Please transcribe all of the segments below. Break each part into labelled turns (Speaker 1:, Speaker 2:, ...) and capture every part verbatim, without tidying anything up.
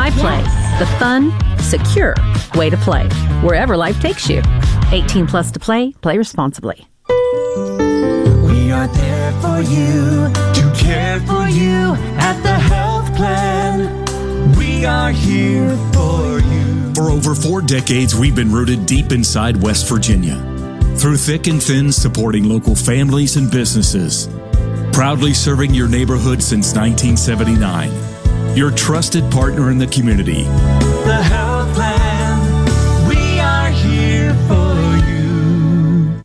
Speaker 1: MyPlay, the fun, secure way to play, wherever life takes you. eighteen plus to play. Play responsibly.
Speaker 2: We are there for you, to care for you at the health plan. We are here for you.
Speaker 3: For over four decades, we've been rooted deep inside West Virginia. Through thick and thin, supporting local families and businesses. Proudly serving your neighborhood since nineteen seventy-nine. Your trusted partner in the community.
Speaker 2: The health plan. We are here for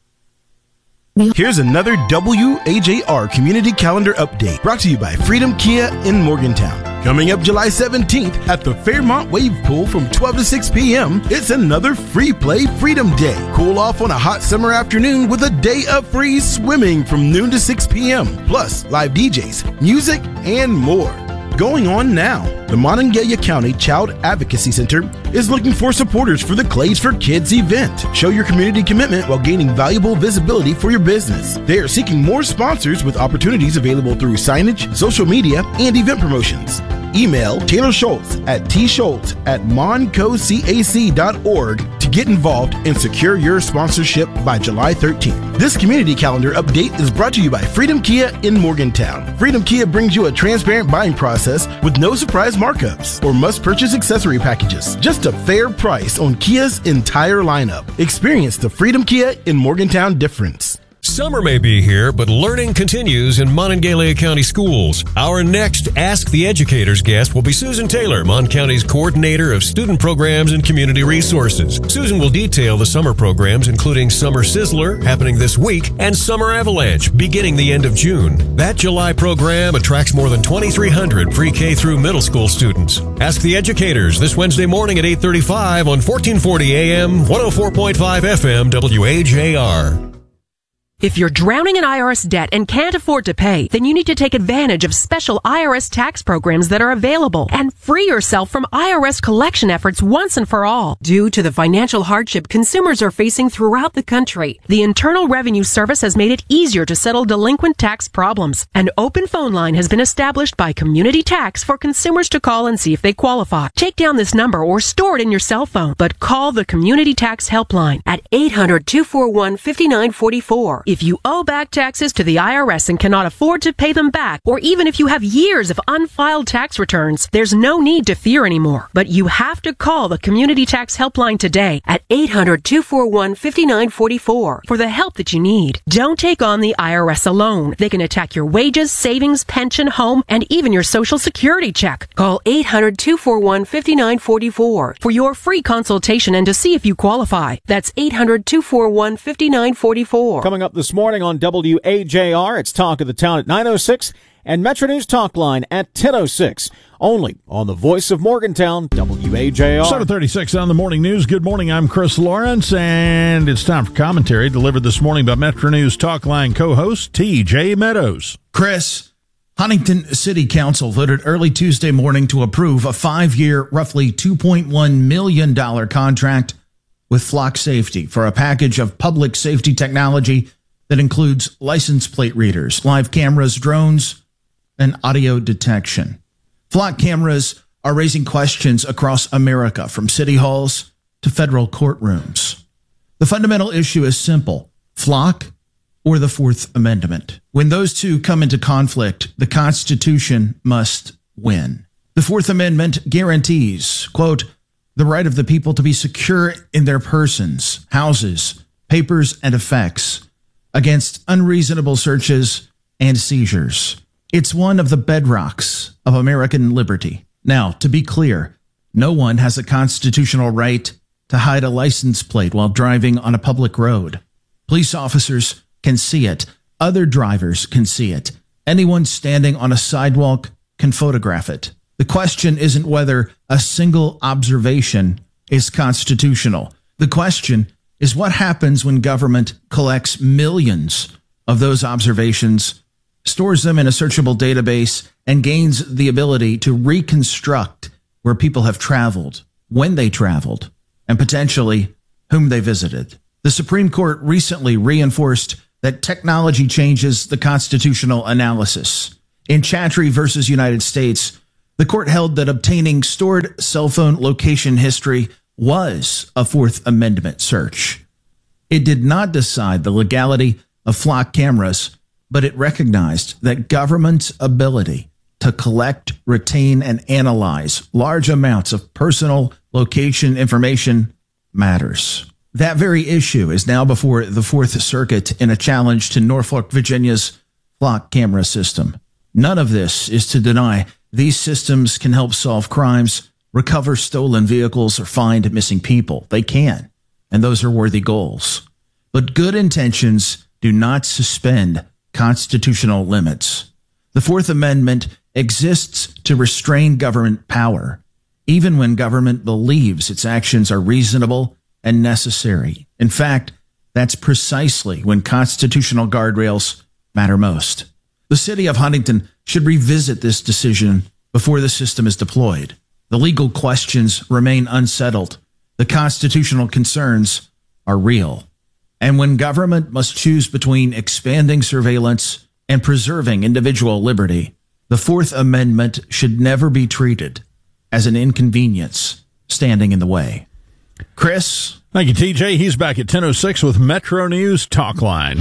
Speaker 2: you.
Speaker 4: Here's another W A J R Community Calendar Update brought to you by Freedom Kia in Morgantown. Coming up July seventeenth at the Fairmont Wave Pool from twelve to six p.m., it's another Free Play Freedom Day. Cool off on a hot summer afternoon with a day of free swimming from noon to six p.m. Plus live D Js, music, and more. Going on now, the Monongalia County Child Advocacy Center is looking for supporters for the Clays for Kids event. Show your community commitment while gaining valuable visibility for your business. They are seeking more sponsors with opportunities available through signage, social media, and event promotions. Email Taylor Schultz at tschultz at moncocac dot org to get involved and secure your sponsorship by July thirteenth. This community calendar update is brought to you by Freedom Kia in Morgantown. Freedom Kia brings you a transparent buying process with no surprise markups or must-purchase accessory packages. Just a fair price on Kia's entire lineup. Experience the Freedom Kia in Morgantown difference.
Speaker 5: Summer may be here, but learning continues in Monongalia County schools. Our next Ask the Educators guest will be Susan Taylor, Mon County's coordinator of student programs and community resources. Susan will detail the summer programs, including Summer Sizzler, happening this week, and Summer Avalanche, beginning the end of June. That July program attracts more than twenty-three hundred pre-K through middle school students. Ask the Educators this Wednesday morning at eight thirty-five on fourteen forty A M, one oh four point five F M, W A J R.
Speaker 6: If you're drowning in I R S debt and can't afford to pay, then you need to take advantage of special I R S tax programs that are available and free yourself from I R S collection efforts once and for all. Due to the financial hardship consumers are facing throughout the country, the Internal Revenue Service has made it easier to settle delinquent tax problems. An open phone line has been established by Community Tax for consumers to call and see if they qualify. Take down this number or store it in your cell phone, but call the Community Tax Helpline at eight hundred, two four one, five nine four four. If you owe back taxes to the I R S and cannot afford to pay them back, or even if you have years of unfiled tax returns, there's no need to fear anymore. But you have to call the Community Tax Helpline today at eight hundred, two four one, five nine four four for the help that you need. Don't take on the I R S alone. They can attack your wages, savings, pension, home, and even your Social Security check. Call eight hundred, two four one, five nine four four for your free consultation and to see if you qualify. That's eight hundred, two four one, five nine four four.
Speaker 7: Coming up this morning on W A J R, it's Talk of the Town at nine oh six and Metro News Talk Line at ten oh six. Only on the voice of Morgantown, W A J R.
Speaker 8: seven thirty-six on the morning news. Good morning, I'm Chris Lawrence, and it's time for commentary delivered this morning by Metro News Talk Line co-host T J Meadows.
Speaker 9: Chris, Huntington City Council voted early Tuesday morning to approve a five-year, roughly two point one million dollars contract with Flock Safety for a package of public safety technology that includes license plate readers, live cameras, drones, and audio detection. Flock cameras are raising questions across America, from city halls to federal courtrooms. The fundamental issue is simple: Flock or the Fourth Amendment. When those two come into conflict, the Constitution must win. The Fourth Amendment guarantees, quote, the right of the people to be secure in their persons, houses, papers, and effects against unreasonable searches and seizures. It's one of the bedrocks of American liberty. Now, to be clear, no one has a constitutional right to hide a license plate while driving on a public road. Police officers can see it. Other drivers can see it. Anyone standing on a sidewalk can photograph it. The question isn't whether a single observation is constitutional. The question is what happens when government collects millions of those observations, stores them in a searchable database, and gains the ability to reconstruct where people have traveled, when they traveled, and potentially whom they visited. The Supreme Court recently reinforced that technology changes the constitutional analysis. In Chattree versus United States, The court held that obtaining stored cell phone location history was a Fourth Amendment search. It did not decide the legality of flock cameras, but it recognized that government's ability to collect, retain, and analyze large amounts of personal location information matters. That very issue is now before the Fourth Circuit in a challenge to Norfolk, Virginia's flock camera system. None of this is to deny these systems can help solve crimes, recover stolen vehicles, or find missing people. They can, and those are worthy goals. But good intentions do not suspend constitutional limits. The Fourth Amendment exists to restrain government power, even when government believes its actions are reasonable and necessary. In fact, that's precisely when constitutional guardrails matter most. The city of Huntington should revisit this decision before the system is deployed. The legal questions remain unsettled. The constitutional concerns are real. And when government must choose between expanding surveillance and preserving individual liberty, the Fourth Amendment should never be treated as an inconvenience standing in the way. Chris?
Speaker 8: Thank you, T J. He's back at ten oh six with Metro News Talk Line.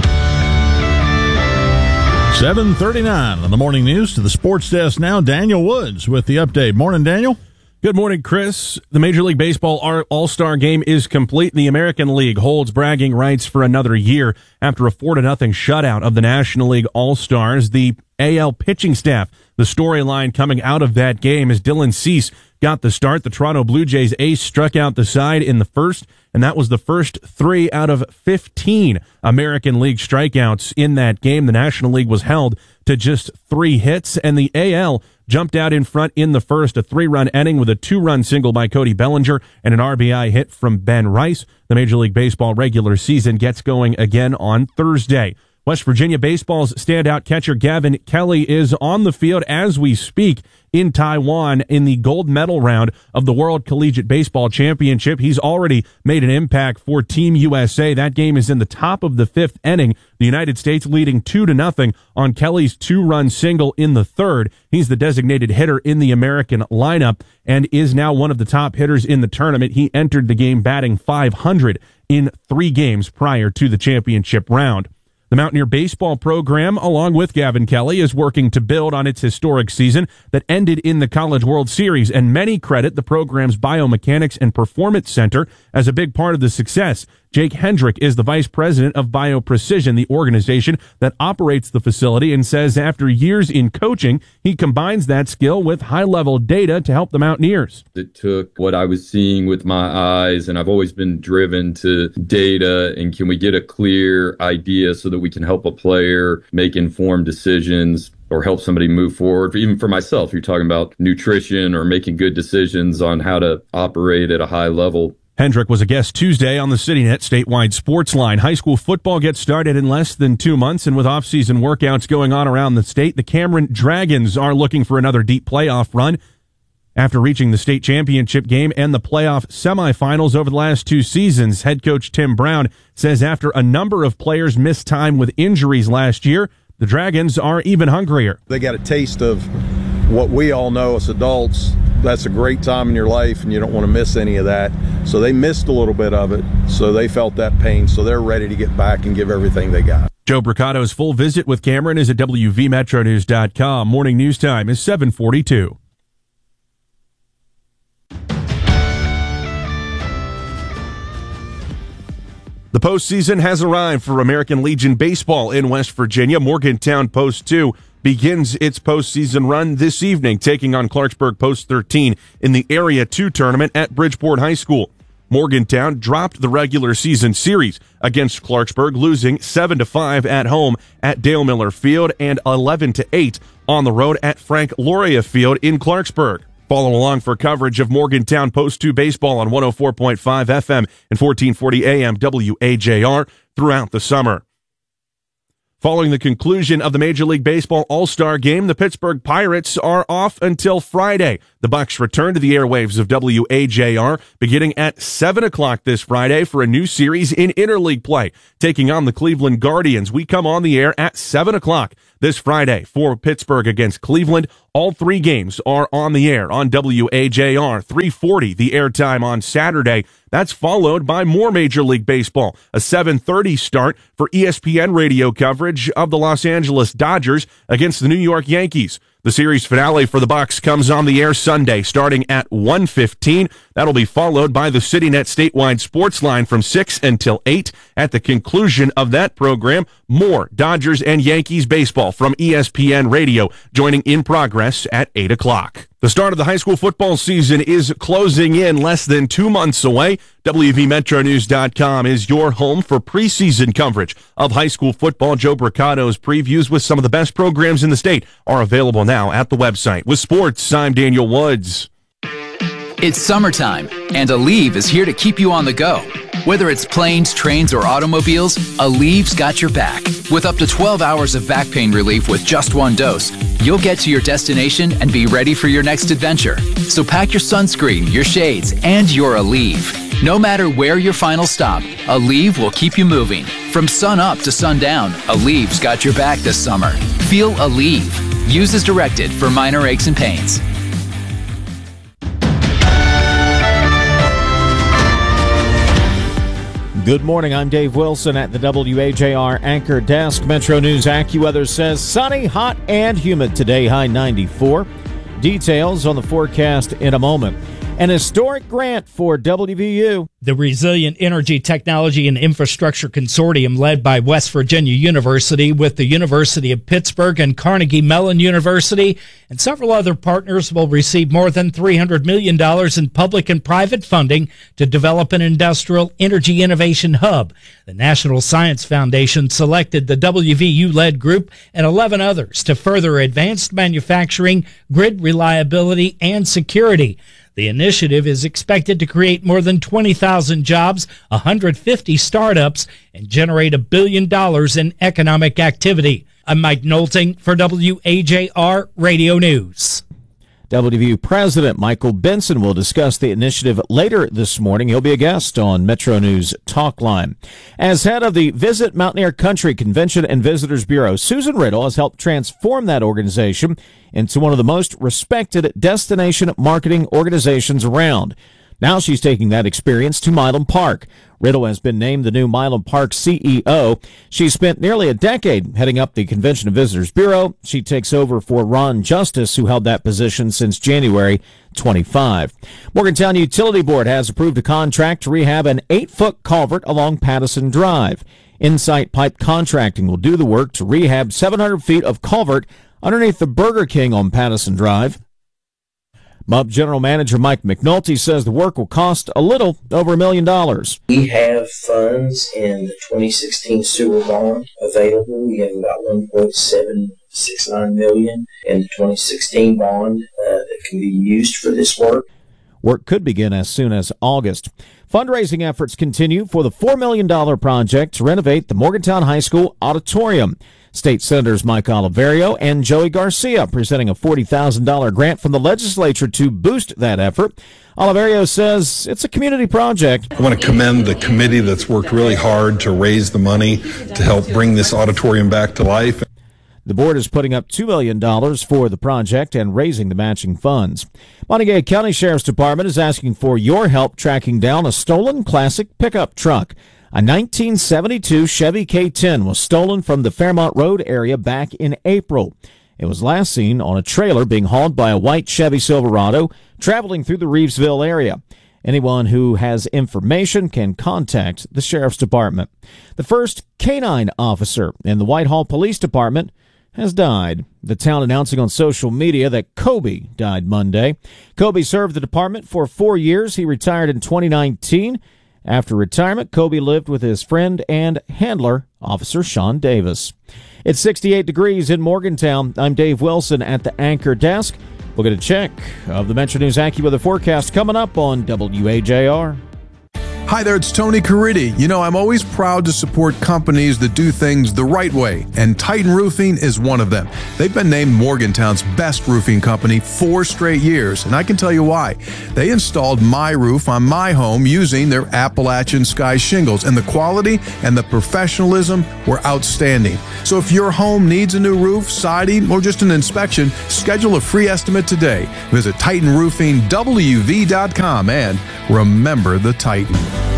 Speaker 8: seven thirty-nine on the morning news. To the sports desk now, Daniel Woods with the update. Morning, Daniel.
Speaker 10: Good morning, Chris. The Major League Baseball All-Star Game is complete. The American League holds bragging rights for another year after a four to nothing shutout of the National League All-Stars. The A L pitching staff, the storyline coming out of that game is Dylan Cease got the start. The Toronto Blue Jays ace struck out the side in the first, and that was the first three out of fifteen American League strikeouts in that game. The National League was held to just three hits, and the A L jumped out in front in the first, a three-run inning with a two-run single by Cody Bellinger and an R B I hit from Ben Rice. The Major League Baseball regular season gets going again on Thursday. West Virginia baseball's standout catcher Gavin Kelly is on the field as we speak in Taiwan in the gold medal round of the World Collegiate Baseball Championship. He's already made an impact for Team U S A. That game is in the top of the fifth inning. The United States leading two to nothing on Kelly's two-run single in the third. He's the designated hitter in the American lineup and is now one of the top hitters in the tournament. He entered the game batting five hundred in three games prior to the championship round. The Mountaineer baseball program, along with Gavin Kelly, is working to build on its historic season that ended in the College World Series, and many credit the program's Biomechanics and Performance Center as a big part of the success. Jake Hendrick is the vice president of BioPrecision, the organization that operates the facility, and says after years in coaching, he combines that skill with high-level data to help the Mountaineers.
Speaker 11: It took what I was seeing with my eyes, and I've always been driven to data, and can we get a clear idea so that we can help a player make informed decisions or help somebody move forward. Even for myself, you're talking about nutrition or making good decisions on how to operate at a high level.
Speaker 10: Hendrick was a guest Tuesday on the CityNet statewide sports line. High school football gets started in less than two months, and with off-season workouts going on around the state, the Cameron Dragons are looking for another deep playoff run. After reaching the state championship game and the playoff semifinals over the last two seasons, head coach Tim Brown says after a number of players missed time with injuries last year, the Dragons are even hungrier.
Speaker 12: They got a taste of what we all know as adults. That's a great time in your life, and you don't want to miss any of that. So they missed a little bit of it, so they felt that pain, so they're ready to get back and give everything they got.
Speaker 10: Joe Bricato's full visit with Cameron is at W V Metro News dot com. Morning news time is seven forty-two. The postseason has arrived for American Legion Baseball in West Virginia. Morgantown Post two begins its postseason run this evening, taking on Clarksburg Post thirteen in the Area two tournament at Bridgeport High School. Morgantown dropped the regular season series against Clarksburg, losing seven to five at home at Dale Miller Field and eleven to eight on the road at Frank Loria Field in Clarksburg. Follow along for coverage of Morgantown Post two baseball on one oh four point five F M and fourteen forty A M W A J R throughout the summer. Following the conclusion of the Major League Baseball All-Star Game, the Pittsburgh Pirates are off until Friday. The Bucs return to the airwaves of W A J R beginning at seven o'clock this Friday for a new series in interleague play. Taking on the Cleveland Guardians, we come on the air at seven o'clock. this Friday for Pittsburgh against Cleveland. All three games are on the air on W A J R. three forty the airtime on Saturday. That's followed by more Major League Baseball. A seven thirty start for E S P N radio coverage of the Los Angeles Dodgers against the New York Yankees. The series finale for the Bucs comes on the air Sunday starting at one fifteen. That'll be followed by the CityNet statewide sports line from six until eight. At the conclusion of that program, more Dodgers and Yankees baseball from E S P N Radio joining in progress at eight o'clock. The start of the high school football season is closing in less than two months away. W V Metro News dot com is your home for preseason coverage of high school football. Joe Bricato's previews with some of the best programs in the state are available now at the website. With sports, I'm Daniel Woods.
Speaker 13: It's summertime, and Aleve is here to keep you on the go. Whether it's planes, trains, or automobiles, Aleve's got your back. With up to twelve hours of back pain relief with just one dose, you'll get to your destination and be ready for your next adventure. So pack your sunscreen, your shades, and your Aleve. No matter where your final stop, Aleve will keep you moving. From sun up to sundown, Aleve's got your back this summer. Feel Aleve. Use as directed for minor aches and pains.
Speaker 7: Good morning, I'm Dave Wilson at the W A J R Anchor Desk. Metro News AccuWeather says sunny, hot, and humid today, high ninety-four. Details on the forecast in a moment. An historic grant for W V U.
Speaker 14: The Resilient Energy Technology and Infrastructure Consortium, led by West Virginia University with the University of Pittsburgh and Carnegie Mellon University, and several other partners, will receive more than three hundred million dollars in public and private funding to develop an industrial energy innovation hub. The National Science Foundation selected the W V U-led group and eleven others to further advanced manufacturing, grid reliability, and security. The initiative is expected to create more than twenty thousand jobs, one hundred fifty startups, and generate a billion dollars in economic activity. I'm Mike Nolting for W A J R Radio News.
Speaker 7: W V U President Michael Benson will discuss the initiative later this morning. He'll be a guest on Metro News Talkline. As head of the Visit Mountaineer Country Convention and Visitors Bureau, Susan Riddle has helped transform that organization into one of the most respected destination marketing organizations around. Now she's taking that experience to Milam Park. Riddle has been named the new Milam Park C E O. She spent nearly a decade heading up the Convention and Visitors Bureau. She takes over for Ron Justice, who held that position since January twenty-fifth. Morgantown Utility Board has approved a contract to rehab an eight-foot culvert along Pattison Drive. Insight Pipe Contracting will do the work to rehab seven hundred feet of culvert underneath the Burger King on Pattison Drive. M U B General Manager Mike McNulty says the work will cost a little over a million dollars.
Speaker 15: We have funds in the twenty sixteen sewer bond available. We have about one point seven six nine million dollars in the twenty sixteen bond uh, that can be used for this work.
Speaker 7: Work could begin as soon as August. Fundraising efforts continue for the four million dollars project to renovate the Morgantown High School auditorium. State Senators Mike Oliverio and Joey Garcia presenting a forty thousand dollars grant from the legislature to boost that effort. Oliverio says it's a community project.
Speaker 16: I want to commend the committee that's worked really hard to raise the money to help bring this auditorium back to life.
Speaker 7: The board is putting up two million dollars for the project and raising the matching funds. Montague County Sheriff's Department is asking for your help tracking down a stolen classic pickup truck. A nineteen seventy-two Chevy K ten was stolen from the Fairmont Road area back in April. It was last seen on a trailer being hauled by a white Chevy Silverado traveling through the Reevesville area. Anyone who has information can contact the Sheriff's Department. The first canine officer in the Whitehall Police Department has died. The town announcing on social media that Kobe died Monday. Kobe served the department for four years. He retired in twenty nineteen. After retirement, Kobe lived with his friend and handler, Officer Sean Davis. It's sixty-eight degrees in Morgantown. I'm Dave Wilson at the Anchor Desk. We'll get a check of the Metro News AccuWeather forecast coming up on W A J R.
Speaker 17: Hi there, it's Tony Caridi. You know, I'm always proud to support companies that do things the right way, and Titan Roofing is one of them. They've been named Morgantown's best roofing company four straight years, and I can tell you why. They installed my roof on my home using their Appalachian Sky shingles, and the quality and the professionalism were outstanding. So if your home needs a new roof, siding, or just an inspection, schedule a free estimate today. Visit Titan Roofing W V dot com and remember the Titan.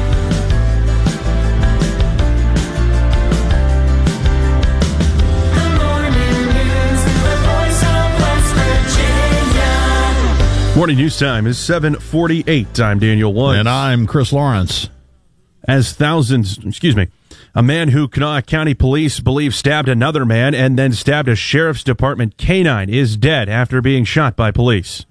Speaker 10: Morning news time is seven forty-eight. I'm Daniel Woods.
Speaker 8: And I'm Chris Lawrence.
Speaker 10: As thousands, excuse me, a man who Kanawha County Police believe stabbed another man and then stabbed a Sheriff's Department canine is dead after being shot by police.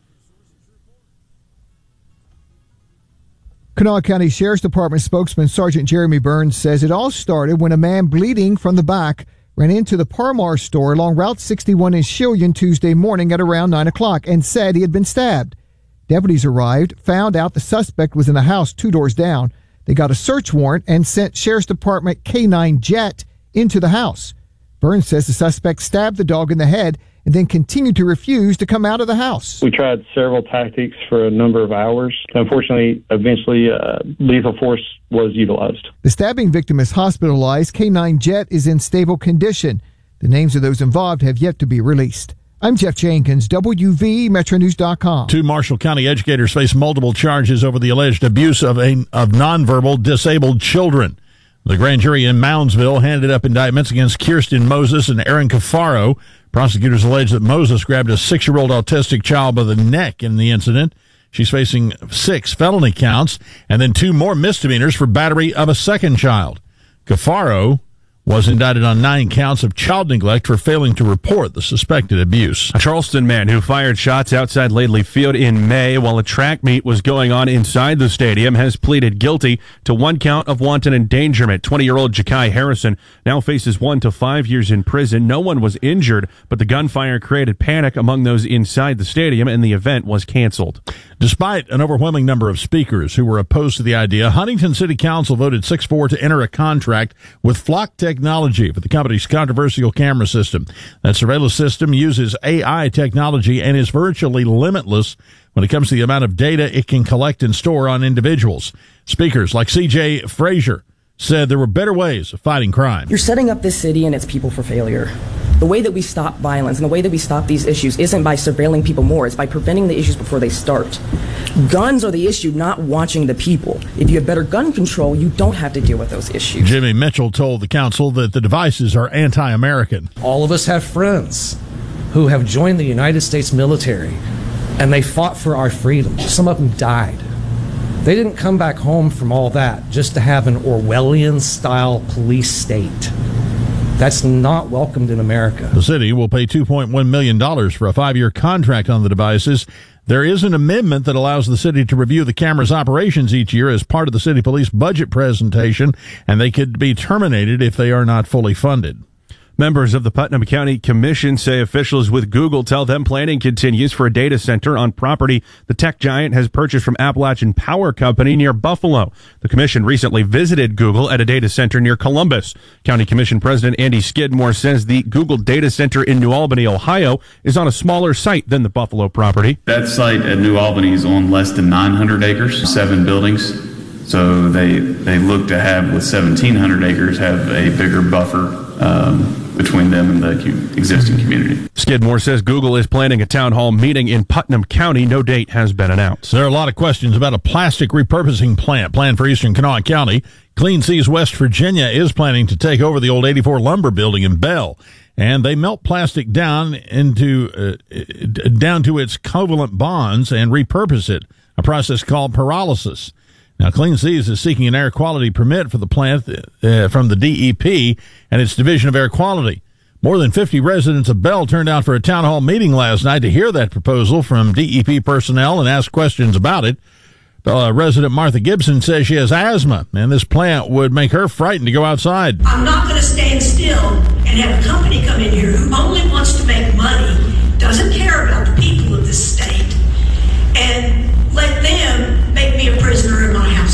Speaker 18: Kanawha County Sheriff's Department spokesman Sergeant Jeremy Burns says it all started when a man bleeding from the back ran into the Parmar store along Route sixty-one in Shillian Tuesday morning at around nine o'clock and said he had been stabbed. Deputies arrived, found out the suspect was in a house two doors down. They got a search warrant and sent Sheriff's Department K nine Jet into the house. Burns says the suspect stabbed the dog in the head and then continued to refuse to come out of the house.
Speaker 19: We tried several tactics for a number of hours. Unfortunately, eventually, uh, lethal force was utilized.
Speaker 18: The stabbing victim is hospitalized. K nine Jet is in stable condition. The names of those involved have yet to be released. I'm Jeff Jenkins, W V Metro News dot com.
Speaker 8: Two Marshall County educators face multiple charges over the alleged abuse of, a, of nonverbal disabled children. The grand jury in Moundsville handed up indictments against Kirsten Moses and Aaron Cafaro. Prosecutors allege that Moses grabbed a six-year-old autistic child by the neck in the incident. She's facing six felony counts and then two more misdemeanors for battery of a second child. Cafaro was indicted on nine counts of child neglect for failing to report the suspected abuse.
Speaker 10: A Charleston man who fired shots outside Laidley Field in May while a track meet was going on inside the stadium has pleaded guilty to one count of wanton endangerment. twenty-year-old Jakai Harrison now faces one to five years in prison. No one was injured, but the gunfire created panic among those inside the stadium, and the event was canceled.
Speaker 8: Despite an overwhelming number of speakers who were opposed to the idea, Huntington City Council voted six four to enter a contract with Flock Technology for the company's controversial camera system. That surveillance system uses A I technology and is virtually limitless when it comes to the amount of data it can collect and store on individuals. Speakers like C J Frazier said there were better ways of fighting crime.
Speaker 20: You're setting up this city and its people for failure. The way that we stop violence and the way that we stop these issues isn't by surveilling people more, it's by preventing the issues before they start. Guns are the issue, not watching the people. If you have better gun control, you don't have to deal with those issues.
Speaker 8: Jimmy Mitchell told the council that the devices are anti-American.
Speaker 21: All of us have friends who have joined the United States military, and they fought for our freedom. Some of them died. They didn't come back home from all that just to have an Orwellian-style police state. That's not welcomed in America.
Speaker 8: The city will pay two point one million dollars for a five-year contract on the devices. There is an amendment that allows the city to review the camera's operations each year as part of the city police budget presentation, and they could be terminated if they are not fully funded.
Speaker 10: Members of the Putnam County Commission say officials with Google tell them planning continues for a data center on property the tech giant has purchased from Appalachian Power Company near Buffalo. The commission recently visited Google at a data center near Columbus. County Commission President Andy Skidmore says the Google data center in New Albany, Ohio, is on a smaller site than the Buffalo property.
Speaker 22: That site at New Albany is on less than nine hundred acres, seven buildings. So they they look to have, with seventeen hundred acres, have a bigger buffer um, between them and the existing community.
Speaker 10: Skidmore says Google is planning a town hall meeting in Putnam County. No date has been announced.
Speaker 8: There are a lot of questions about a plastic repurposing plant planned for eastern Kanawha County. Clean Seas West Virginia is planning to take over the old eighty-four lumber building in Bell, and they melt plastic down into uh, down to its covalent bonds and repurpose it, a process called pyrolysis. Now, Clean Seas is seeking an air quality permit for the plant uh, from the D E P and its Division of Air Quality. More than fifty residents of Bell turned out for a town hall meeting last night to hear that proposal from D E P personnel and ask questions about it. Uh, resident Martha Gibson says she has asthma, and this plant would make her frightened to go outside.
Speaker 23: I'm not going to stand still and have a company come in here who only wants to make money, doesn't care about the people of this state, and let them make me a prisoner in my house as well.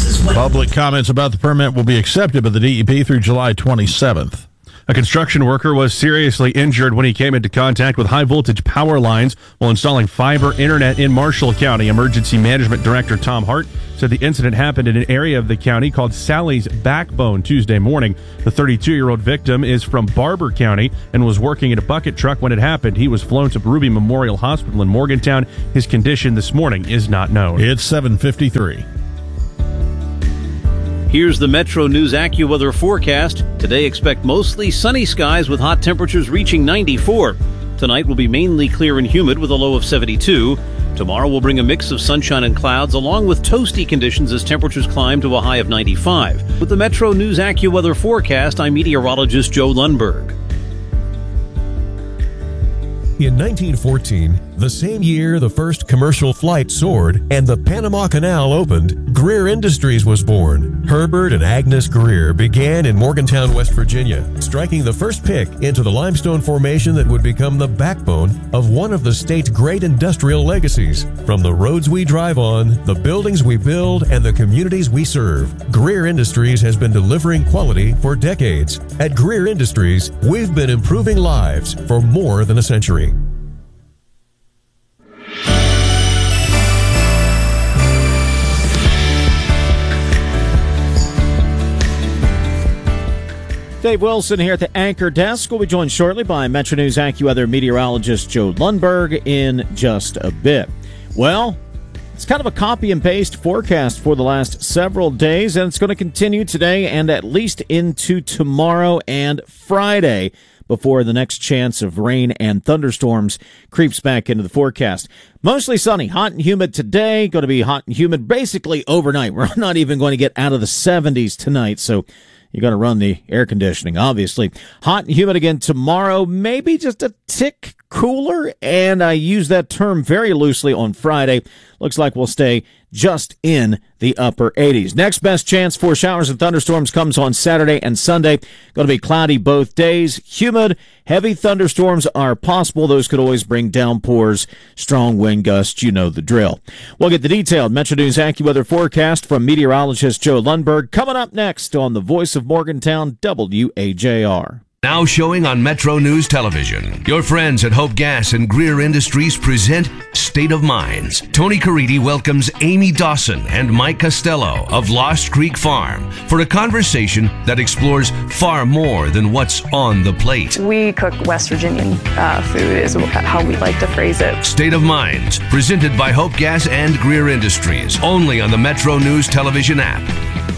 Speaker 8: Public comments about the permit will be accepted by the D E P through July twenty-seventh.
Speaker 10: A construction worker was seriously injured when he came into contact with high-voltage power lines while installing fiber internet in Marshall County. Emergency Management Director Tom Hart said the incident happened in an area of the county called Sally's Backbone Tuesday morning. The thirty-two-year-old victim is from Barber County and was working in a bucket truck when it happened. He was flown to Ruby Memorial Hospital in Morgantown. His condition this morning is not known.
Speaker 8: It's seven fifty-three.
Speaker 1: Here's the Metro News AccuWeather forecast. Today, expect mostly sunny skies with hot temperatures reaching ninety-four. Tonight will be mainly clear and humid with a low of seventy-two. Tomorrow will bring a mix of sunshine and clouds along with toasty conditions as temperatures climb to a high of ninety-five. With the Metro News AccuWeather forecast, I'm meteorologist Joe Lundberg.
Speaker 5: In nineteen fourteen, the same year the first commercial flight soared and the Panama Canal opened, Greer Industries was born. Herbert and Agnes Greer began in Morgantown, West Virginia, striking the first pick into the limestone formation that would become the backbone of one of the state's great industrial legacies. From the roads we drive on, the buildings we build, and the communities we serve, Greer Industries has been delivering quality for decades. At Greer Industries, we've been improving lives for more than a century.
Speaker 7: Dave Wilson here at the Anchor Desk. We'll be joined shortly by Metro News AccuWeather meteorologist Joe Lundberg in just a bit. Well, it's kind of a copy and paste forecast for the last several days, and it's going to continue today and at least into tomorrow and Friday before the next chance of rain and thunderstorms creeps back into the forecast. Mostly sunny, hot and humid today. Going to be hot and humid basically overnight. We're not even going to get out of the seventies tonight, so you got to run the air conditioning, obviously. Hot and humid again tomorrow, maybe just a tick cooler, and I use that term very loosely on Friday. Looks like we'll stay just in the upper eighties. Next best chance for showers and thunderstorms comes on Saturday and Sunday. Going to be cloudy both days, humid, heavy thunderstorms are possible. Those could always bring downpours, strong wind gusts. You know the drill. We'll get the detailed Metro News AccuWeather forecast from meteorologist Joe Lundberg coming up next on the Voice of Morgantown, W A J R.
Speaker 2: Now showing on Metro News Television. Your friends at Hope Gas and Greer Industries present State of Minds. Tony Caridi welcomes Amy Dawson and Mike Costello of Lost Creek Farm for a conversation that explores far more than what's on the plate.
Speaker 3: We cook West Virginian uh, food is how we like to phrase it.
Speaker 2: State of Minds, presented by Hope Gas and Greer Industries, only on the Metro News Television app.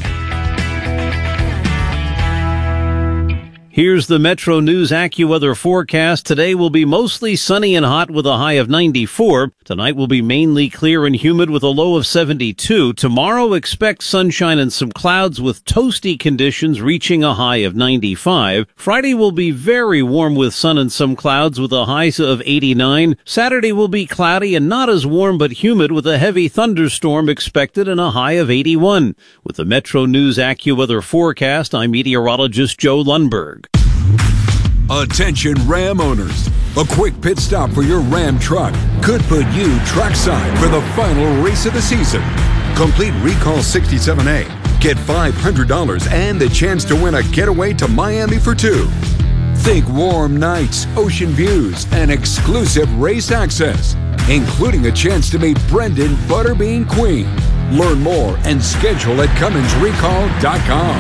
Speaker 1: Here's the Metro News AccuWeather forecast. Today will be mostly sunny and hot with a high of ninety-four. Tonight will be mainly clear and humid with a low of seventy-two. Tomorrow, expect sunshine and some clouds with toasty conditions reaching a high of ninety-five. Friday will be very warm with sun and some clouds with a high of eighty-nine. Saturday will be cloudy and not as warm but humid with a heavy thunderstorm expected and a high of eighty-one. With the Metro News AccuWeather forecast, I'm meteorologist Joe Lundberg.
Speaker 24: Attention Ram owners. A quick pit stop for your Ram truck could put you trackside for the final race of the season. Complete Recall sixty-seven A. Get five hundred dollars and the chance to win a getaway to Miami for two. Think warm nights, ocean views, and exclusive race access, including a chance to meet Brendan Butterbean Queen. Learn more and schedule at Cummins Recall dot com.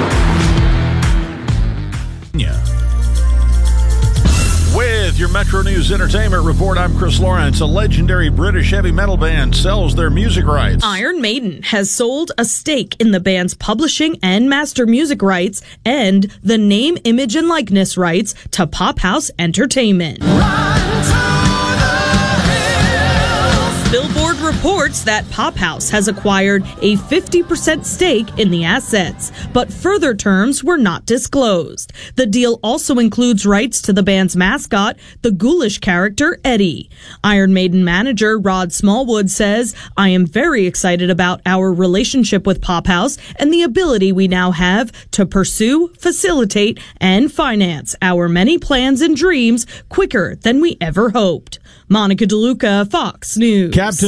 Speaker 8: Yeah. With your Metro News Entertainment Report, I'm Chris Lawrence. A legendary British heavy metal band sells their music rights.
Speaker 25: Iron Maiden has sold a stake in the band's publishing and master music rights and the name, image, and likeness rights to Pop House Entertainment. Billboard reports that Pop House has acquired a fifty percent stake in the assets, but further terms were not disclosed. The deal also includes rights to the band's mascot, the ghoulish character Eddie. Iron Maiden manager Rod Smallwood says, "I am very excited about our relationship with Pop House and the ability we now have to pursue, facilitate, and finance our many plans and dreams quicker than we ever hoped." Monica DeLuca, Fox News.
Speaker 8: Captain Chelsea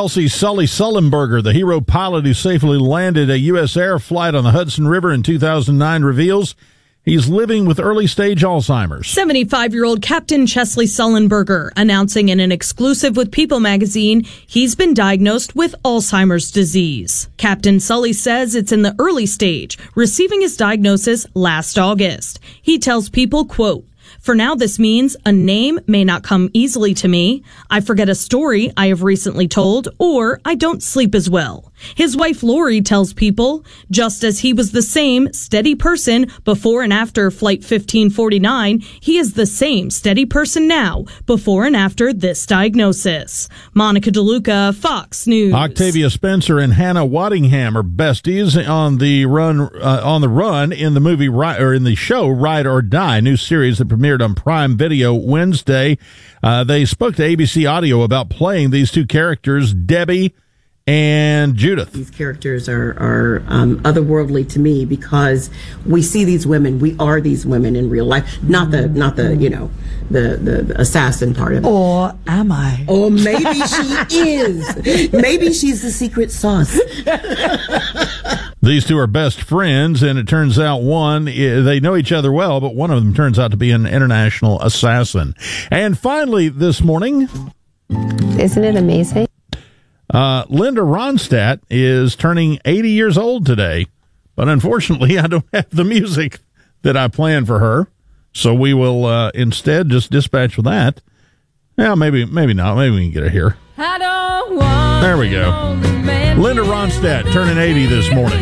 Speaker 8: Chelsea Sully Sullenberger, the hero pilot who safely landed a U S Air flight on the Hudson River in two thousand nine, reveals he's living with early-stage Alzheimer's.
Speaker 25: seventy-five-year-old Captain Chesley Sullenberger announcing in an exclusive with People magazine he's been diagnosed with Alzheimer's disease. Captain Sully says it's in the early stage, receiving his diagnosis last August. He tells People, quote, "For now, this means a name may not come easily to me. I forget a story I have recently told, or I don't sleep as well." His wife Lori tells People, just as he was the same steady person before and after Flight fifteen forty-nine, he is the same steady person now before and after this diagnosis. Monica DeLuca, Fox News.
Speaker 8: Octavia Spencer and Hannah Waddingham are besties on the run uh, on the run in the movie or in the show Ride or Die, new series that premiered on Prime Video Wednesday. Uh, they spoke to A B C Audio about playing these two characters, Debbie and Judith.
Speaker 4: These characters are, are um, otherworldly to me because we see these women, we are these women in real life, not the, not the, you know, the, the, the assassin part of it.
Speaker 6: Or am I?
Speaker 4: Or maybe she is. Maybe she's the secret sauce.
Speaker 8: These two are best friends, and it turns out one, they know each other well, but one of them turns out to be an international assassin. And finally this morning...
Speaker 9: Isn't it amazing?
Speaker 8: Uh, Linda Ronstadt is turning eighty years old today, but unfortunately I don't have the music that I planned for her, so we will uh, instead just dispatch with that. Yeah, maybe maybe not. Maybe we can get it here.
Speaker 11: I don't want
Speaker 8: there we go. Linda Ronstadt turning eighty this morning.